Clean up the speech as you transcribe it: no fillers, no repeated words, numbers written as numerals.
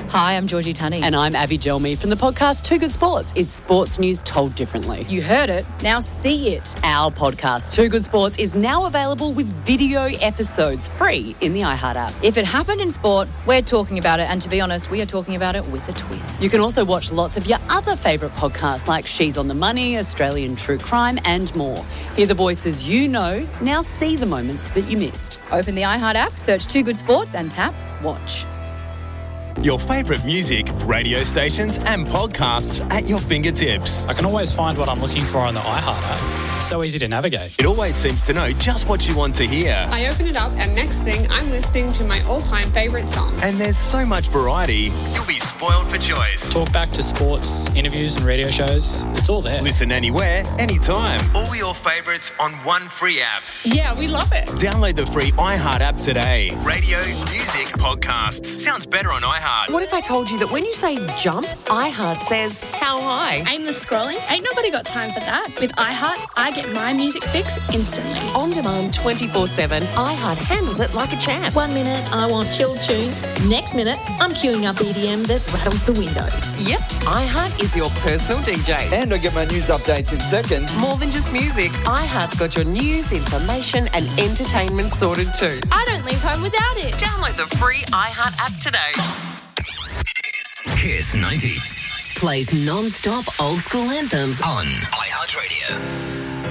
Hi, I'm Georgie Tunney. And I'm Abby Gelmy from the podcast Too Good Sports. It's sports news told differently. You heard it, now see it. Our podcast Too Good Sports is now available with video episodes free in the iHeart app. If it happened in sport, we're talking about it, and to be honest, we are talking about it with a twist. You can also watch lots of your other favourite podcasts like She's on the Money, Australian True Crime and more. Hear the voices you know, now see the moments that you missed. Open the iHeart app, search Too Good Sports and tap Watch. Your favourite music, radio stations and podcasts at your fingertips. I can always find what I'm looking for on the iHeart app. It's so easy to navigate. It always seems to know just what you want to hear. I open it up and next thing I'm listening to my all-time favourite songs. And there's so much variety, you'll be spoiled for choice. Talk back to sports, interviews and radio shows. It's all there. Listen anywhere, anytime. All your favourites on one free app. Yeah, we love it. Download the free iHeart app today. Radio, music, podcasts. Sounds better on iHeart. What if I told you that when you say jump, iHeart says how high? Aimless scrolling? Ain't nobody got time for that. With iHeart, I get my music fix instantly. On demand 24/7, iHeart handles it like a champ. 1 minute, I want chilled tunes. Next minute, I'm queuing up EDM that rattles the windows. Yep, iHeart is your personal DJ. And I get my news updates in seconds. More than just music, iHeart's got your news, information and entertainment sorted too. I don't leave home without it. Download the free iHeart app today. Kiss 90s Plays non-stop old school anthems on iHeartRadio.